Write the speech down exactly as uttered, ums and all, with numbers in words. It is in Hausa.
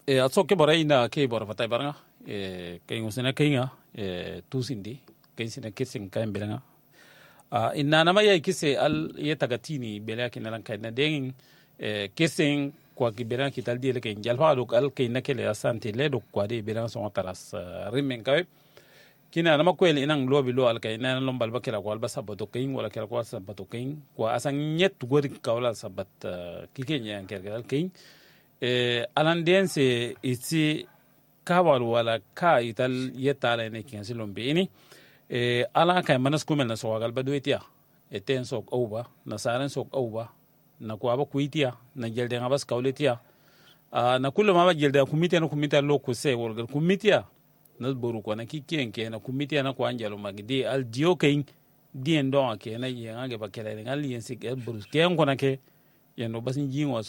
e a soke bora ina ke bora patay baranga e kay ngusina kayga e tusindi kay sina kissing kay belanga a inna nama ya kisse al yetagatini bela kinalan kay na dengin e kissing kwa kibera kital die ke jalfa do al kay nakele asante le do kwa de bela so taras rimen kay kina nama kweli inan lobi lo al kay nan lombal bakira ko albasa bato kay wala kira ko sabato kay ko asan nyet gori kawla sabat kikenya kergal kay e alandense iti kawal wala ka ital yetala ne kin silombe ini e ala kay manas kumel na sogal badu etia eten sok oba na saran sok oba na ko aba kuitia na jelde ngabas kawletia a na kullu ma ba jelde kumite na kumita lo ko se wolgal kumitia na boru ko na kikken ke na kumitia na ko anjalo magdi al dio kay dien don ke na yanga ge bakele ngal yen sik el boru ke ngona ke yeno basin jingo